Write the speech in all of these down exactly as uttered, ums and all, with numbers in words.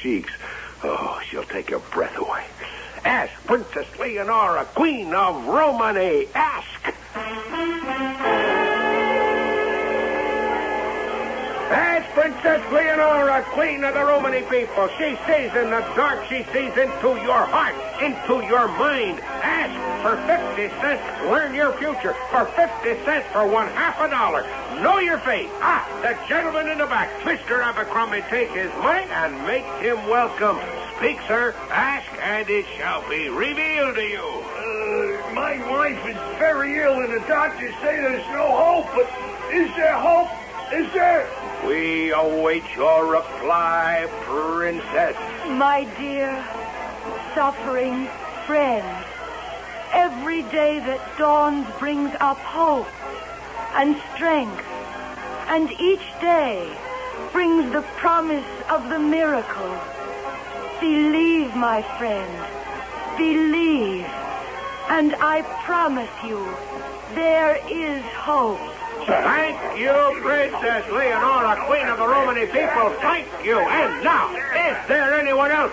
cheeks. Oh, she'll take your breath away. Ask Princess Leonora, Queen of Romany. Ask. Ask Princess Leonora, Queen of the Romany people. She sees in the dark. She sees into your heart, into your mind. Ask for fifty cents. Learn your future for fifty cents for one half a dollar. Know your fate. Ah, the gentleman in the back. Mister Abercrombie, take his money and make him welcome. Speak, sir. Ask, and it shall be revealed to you. Uh, my wife is very ill, and the doctors say there's no hope. But is there hope? Is there? We await your reply, Princess. My dear, suffering friend, every day that dawns brings up hope and strength, and each day brings the promise of the miracle. Believe, my friend, believe, and I promise you, there is hope. Thank you, Princess Leonora, Queen of the Romany people. Thank you. And now, is there anyone else?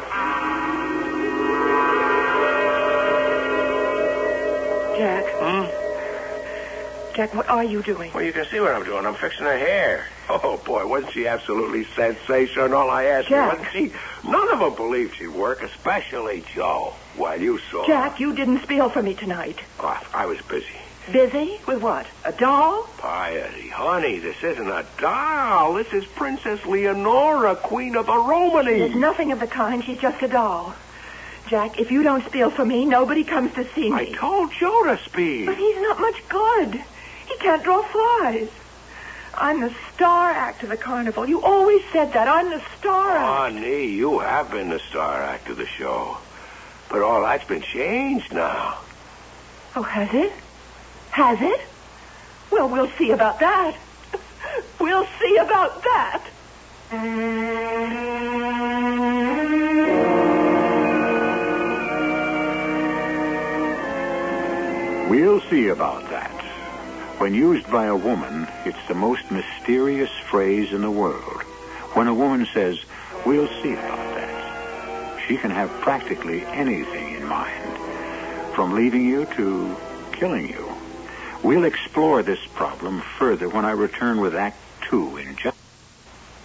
Jack. Hmm? Jack, what are you doing? Well, you can see what I'm doing. I'm fixing her hair. Oh, boy, wasn't she absolutely sensational? I asked her, Jack. wasn't she? None of them believed she'd work, especially Joe. Well, you saw. Jack, you didn't spiel for me tonight. Oh, I was busy. Busy? With what? A doll? Piety, honey, this isn't a doll. This is Princess Leonora, Queen of the Romany. There's nothing of the kind. She's just a doll. Jack, if you don't spiel for me, nobody comes to see me. I told Joe to speak. But he's not much good. He can't draw flies. I'm the star act of the carnival. You always said that. I'm the star act. Honey, you have been the star act of the show. But all that's been changed now. Oh, has it? Has it? Well, we'll see about that. We'll see about that. We'll see about that. When used by a woman, it's the most mysterious phrase in the world. When a woman says, we'll see about that, she can have practically anything in mind, from leaving you to killing you. We'll explore this problem further when I return with Act Two in just...